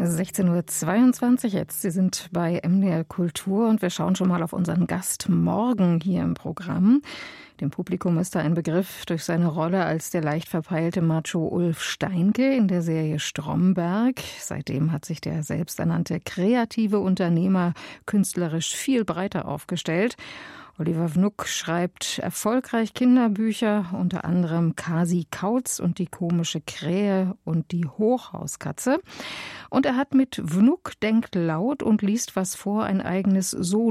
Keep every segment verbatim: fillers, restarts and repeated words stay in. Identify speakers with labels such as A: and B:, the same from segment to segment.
A: sechzehn Uhr zweiundzwanzig jetzt. Sie sind bei M D R Kultur und wir schauen schon mal auf unseren Gast morgen hier im Programm. Dem Publikum ist er ein Begriff durch seine Rolle als der leicht verpeilte Macho Ulf Steinke in der Serie Stromberg. Seitdem hat sich der selbsternannte kreative Unternehmer künstlerisch viel breiter aufgestellt. Oliver Wnuck schreibt erfolgreich Kinderbücher, unter anderem Kasi Kauz und die komische Krähe und die Hochhauskatze. Und er hat mit Wnuck denkt laut und liest was vor ein eigenes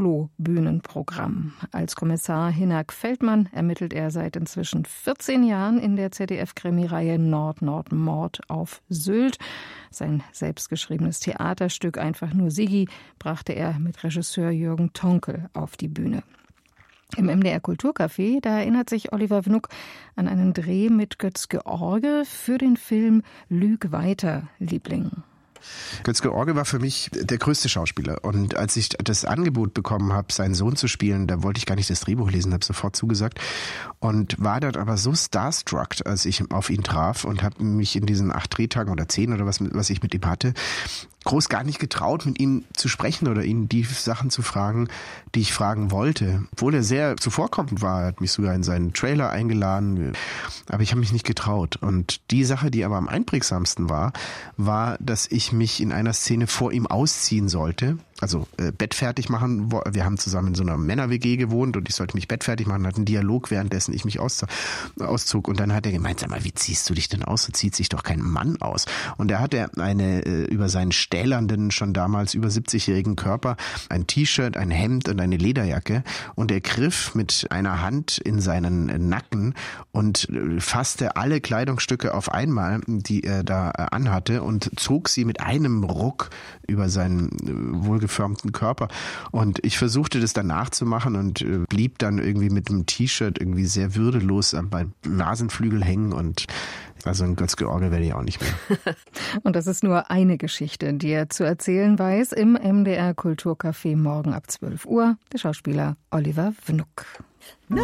A: Solo-Bühnenprogramm. Als Kommissar Hinak Feldmann ermittelt er seit inzwischen vierzehn Jahren in der Z D F-Krimireihe Nord-Nord-Mord auf Sylt. Sein selbstgeschriebenes Theaterstück Einfach nur Siggi brachte er mit Regisseur Jürgen Tonkel auf die Bühne. Im M D R Kulturcafé, da erinnert sich Oliver Wnuck an einen Dreh mit Götz-George für den Film Lüg weiter, Liebling.
B: Götz-George war für mich der größte Schauspieler. Und als ich das Angebot bekommen habe, seinen Sohn zu spielen, da wollte ich gar nicht das Drehbuch lesen, habe sofort zugesagt. Und war dort aber so starstruck, als ich auf ihn traf und habe mich in diesen acht Drehtagen oder zehn oder was, was ich mit ihm hatte, groß gar nicht getraut, mit ihm zu sprechen oder ihn die Sachen zu fragen, die ich fragen wollte. Obwohl er sehr zuvorkommend war, er hat mich sogar in seinen Trailer eingeladen, aber ich habe mich nicht getraut. Und die Sache, die aber am einprägsamsten war, war, dass ich mich in einer Szene vor ihm ausziehen sollte. Also äh, Bett fertig machen. Wir haben zusammen in so einer Männer-W G gewohnt und ich sollte mich Bett fertig machen. Hatten einen Dialog, währenddessen ich mich aus, auszog. Und dann hat er gemeint, sag mal, wie ziehst du dich denn aus? So zieht sich doch kein Mann aus. Und da hat er eine äh, über seinen stählernden, schon damals über siebzigjährigen Körper ein T-Shirt, ein Hemd und eine Lederjacke. Und er griff mit einer Hand in seinen Nacken und äh, fasste alle Kleidungsstücke auf einmal, die er da äh, anhatte, und zog sie mit einem Ruck über seinen äh, wohlgeformten Körper. Und ich versuchte das dann nachzumachen und äh, blieb dann irgendwie mit dem T-Shirt irgendwie sehr würdelos am Nasenflügel hängen, und also ein Götz-George werde ich auch nicht mehr.
A: Und das ist nur eine Geschichte, die er zu erzählen weiß im M D R Kulturcafé morgen ab zwölf Uhr. Der Schauspieler Oliver Wnuck.